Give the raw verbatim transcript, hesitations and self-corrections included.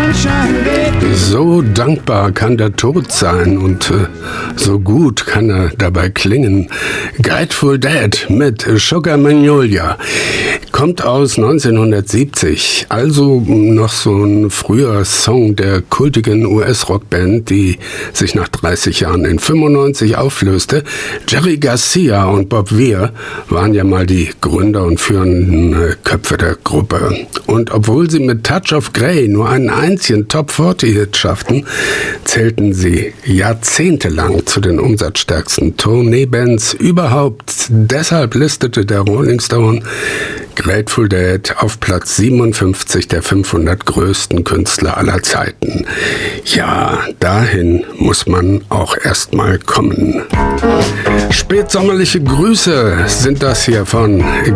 So dankbar kann der Tod sein und äh, so gut kann er dabei klingen. Grateful Dead mit Sugar Magnolia kommt aus neunzehnhundertsiebzig, also noch so ein früher Song der kultigen U S-Rockband, die sich nach dreißig Jahren in fünfundneunzig auflöste. Jerry Garcia und Bob Weir waren ja mal die Gründer und führenden äh, Köpfe der Gruppe. Und obwohl sie mit Touch of Grey nur einen einzigen Top vierzig Hit schafften, zählten sie jahrzehntelang zu den umsatzstärksten Tourneebands überhaupt. Deshalb listete der Rolling Stone Grateful Dead auf Platz siebenundfünfzig der fünfhundert größten Künstler aller Zeiten. Ja, dahin muss man auch erstmal kommen. Spätsommerliche Grüße sind das hier von